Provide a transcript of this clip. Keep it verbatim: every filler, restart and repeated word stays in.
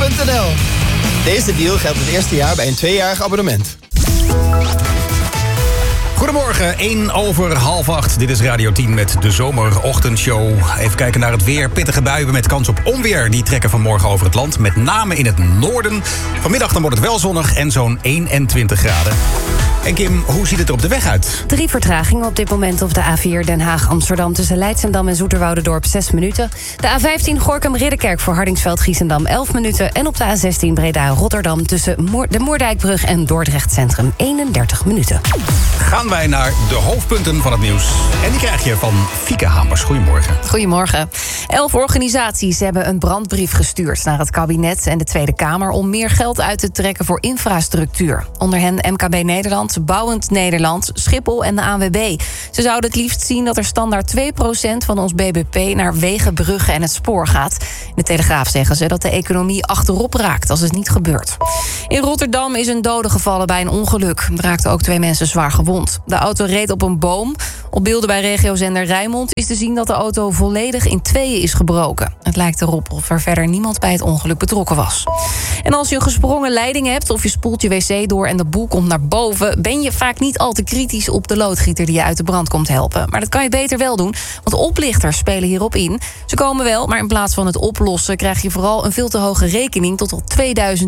punt n l. Deze deal geldt het eerste jaar bij een tweejarig abonnement. Goedemorgen, één over half acht. Dit is Radio tien met de zomerochtendshow. Even kijken naar het weer. Pittige buien met kans op onweer. Die trekken vanmorgen over het land, met name in het noorden. Vanmiddag dan wordt het wel zonnig en zo'n eenentwintig graden. En Kim, hoe ziet het er op de weg uit? Drie vertragingen op dit moment op de A vier Den Haag-Amsterdam... tussen Leidschendam en Zoeterwoudendorp zes minuten. De A vijftien Gorinchem-Ridderkerk voor Hardingsveld-Giessendam elf minuten. En op de A zestien Breda-Rotterdam tussen Moer- de Moerdijkbrug en Dordrecht Centrum eenendertig minuten. Gaan wij naar de hoofdpunten van het nieuws. En die krijg je van Fieke Hamers. Goedemorgen. Goedemorgen. Elf organisaties hebben een brandbrief gestuurd naar het kabinet en de Tweede Kamer... om meer geld uit te trekken voor infrastructuur. Onder hen M K B Nederland, Bouwend Nederland, Schiphol en de A N W B. Ze zouden het liefst zien dat er standaard twee procent van ons B B P... naar wegen, bruggen en het spoor gaat. In de Telegraaf zeggen ze dat de economie achterop raakt als het niet gebeurt. In Rotterdam is een dode gevallen bij een ongeluk. Er raakten ook twee mensen zwaar gewond. De auto reed op een boom. Op beelden bij regiozender Rijnmond is te zien dat de auto volledig in tweeën is gebroken. Het lijkt erop of er verder niemand bij het ongeluk betrokken was. En als je een gesprongen leiding hebt of je spoelt je wc door en de boel komt naar boven... ben je vaak niet al te kritisch op de loodgieter die je uit de brand komt helpen. Maar dat kan je beter wel doen, want oplichters spelen hierop in. Ze komen wel, maar in plaats van het oplossen krijg je vooral een veel te hoge rekening tot al tweeduizend